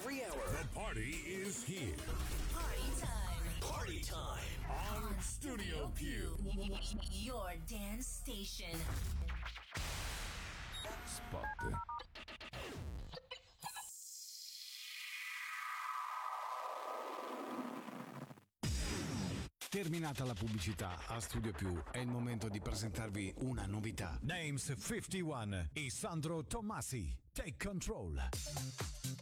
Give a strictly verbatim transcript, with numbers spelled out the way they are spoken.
every hour. The party is here. Party time. Party time. On Studio Q. Your dance station. Spot. Terminata la pubblicità, a Studio Più è il momento di presentarvi una novità. Names cinquantuno e Sandro Tommasi. Take control.